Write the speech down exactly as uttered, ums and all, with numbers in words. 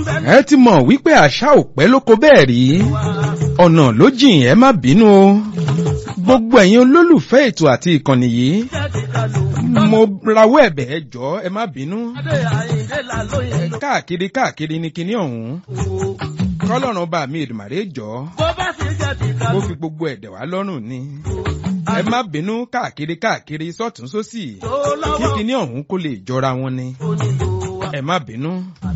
ẹ ti mọ̀ wípé àṣà ò pẹ́ lóko bẹ́ẹ̀ rí ọ̀nà ló jìn ẹ má bínú o gbogbo ẹ̀yin olólùfẹ́ ètò àti ìkànnì yìí mo rawọ́ ẹ̀bẹ̀ ẹ jọ̀ọ́ ẹ má bínú káàkiri káàkiri ní kinní ọ̀hún kọ́lọ́run bá mi Èdùmàrè jọ̀ọ́ mo fi gbogbo ẹ̀dẹ̀ wá lọ́rùn ni ẹ má bínú káàkiri káàkiri sọ́tún sósì kí kinní ọ̀hún kó lè jọra wọn ni ẹ má bínú.